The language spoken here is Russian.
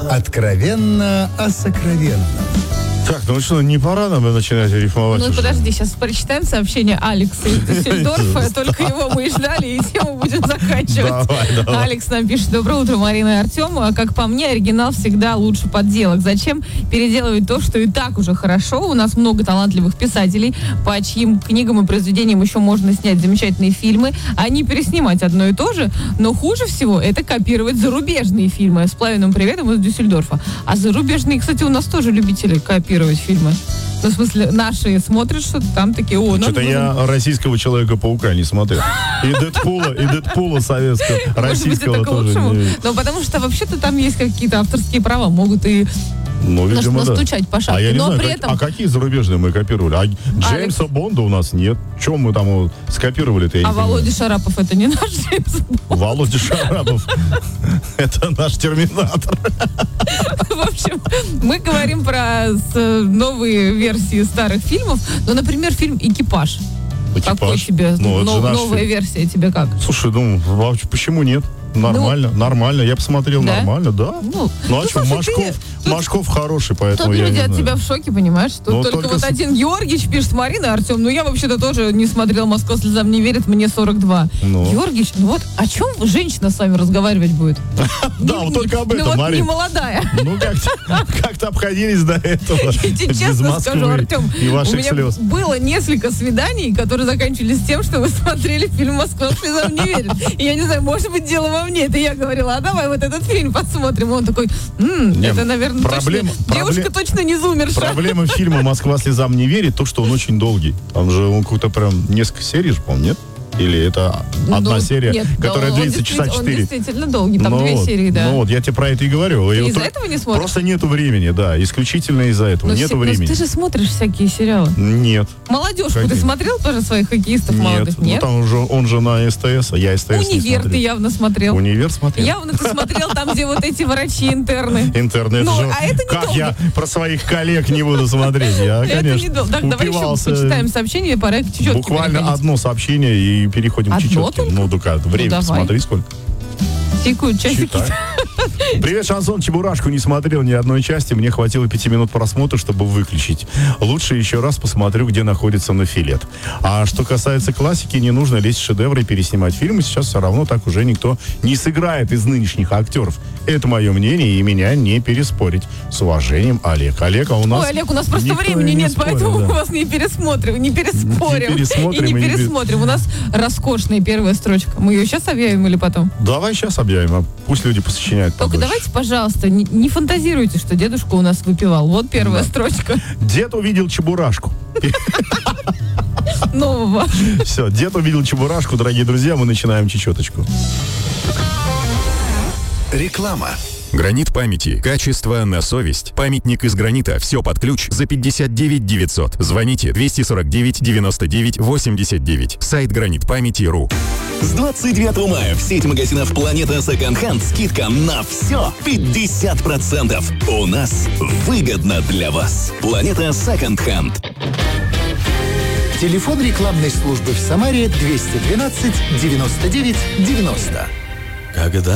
Откровенно о сокровенном. Так, ну что, не пора нам начинать рифмовать? Ну, уже? подожди, сейчас прочитаем сообщение Алекса из Дюссельдорфа. Только его мы и ждали, и тему будем заканчивать. Давай. Алекс нам пишет: доброе утро, Марина и Артем. Как по мне, оригинал всегда лучше подделок. Зачем переделывать то, что и так уже хорошо? У нас много талантливых писателей, по чьим книгам и произведениям еще можно снять замечательные фильмы, а не переснимать одно и то же. Но хуже всего это копировать зарубежные фильмы. С пламенным приветом из Дюссельдорфа. А зарубежные, кстати, у нас тоже любители копировать фильмы. Ну, в смысле, наши смотрят что-то, там такие, Что-то я российского Человека-паука не смотрел. И Дэдпула советского, российского тоже. Ну, потому что вообще-то там есть какие-то авторские права, могут и настучать по шапке. А я не но знаю, при этом... какие зарубежные мы копировали? А Джеймса Бонда у нас нет. Чем мы там скопировали-то? А Володя Шарапов — это не наш Джеймс Бонд? Володя Шарапов — это наш Терминатор. В общем, мы говорим про новые версии старых фильмов. Ну, например, фильм «Экипаж». Какой тебе новая версия? Тебе как? Слушай, почему нет? Нормально. Я посмотрел, да? Нормально, да. А что, Машков хороший, поэтому я не знаю. Люди от тебя в шоке, понимаешь? Что только вот один Георгич пишет: Марина, Артем, я вообще-то тоже не смотрел «Москва слезам не верит», мне 42. Георгич, о чем женщина с вами разговаривать будет? Да, вот только об этом, Марина. Не молодая. Как-то обходились до этого. Я тебе честно скажу, Артем, у меня было несколько свиданий, которые заканчивались тем, что вы смотрели фильм «Москва слезам не верит». И я не знаю, может быть, дело во мне. Это я говорила: а давай вот этот фильм посмотрим. Он такой: это, наверное, девушка точно не зумерша. Проблема фильма «Москва слезам не верит» то, что он очень долгий. Там же он какой-то прям несколько серий, по-моему, нет? Или это одна серия, которая длится часа 4? Он действительно долгий, там 2 серии, да. Я тебе про это и говорю. Ты из-за этого не смотришь? Просто нету времени, да, исключительно из-за этого. Нету времени. Ты же смотришь всякие сериалы. Нет. Молодежку ты смотрел тоже, своих хоккеистов молодых? Нет. Там он же на СТС, а я СТС не смотрел. «Универ» ты явно смотрел. «Универ» смотрел. Явно ты смотрел там, где вот эти врачи-интерны. Интерны. А это не как я про своих коллег не буду смотреть? Я, конечно, так, давай еще почитаем сообщение, пора к чечетке. Буквально одно сообщение и переходим к чечетке. Время посмотри сколько. Тикают часики. Привет, Шансон. Чебурашку не смотрел ни одной части. Мне хватило 5 минут просмотра, чтобы выключить. Лучше еще раз посмотрю, где находится Нофилет. А что касается классики, не нужно лезть в шедевры и переснимать фильмы. Сейчас все равно так уже никто не сыграет из нынешних актеров. Это мое мнение, и меня не переспорить. С уважением, Олег. Олег, а у нас... Ой, Олег, у нас просто времени нет, поэтому мы вас не переспорим. Не пересмотрим. У нас роскошная первая строчка. Мы ее сейчас объявим или потом? Давай сейчас объявим, а пусть люди посочиняют. Только давайте, пожалуйста, не фантазируйте, что дедушка у нас выпивал. Вот первая строчка. Дед увидел Чебурашку. Нового. Все, дед увидел Чебурашку, дорогие друзья, мы начинаем чечеточку. Реклама. Гранит памяти. Качество на совесть. Памятник из гранита. Все под ключ за 59 900. Звоните 249 99 89. Сайт гранитпамяти.ру. С 29 мая в сеть магазинов «Планета Секонд-Хенд» скидка на все 50%. У нас выгодно для вас. «Планета Секонд-Хенд». Телефон рекламной службы в Самаре 212 99 90. Когда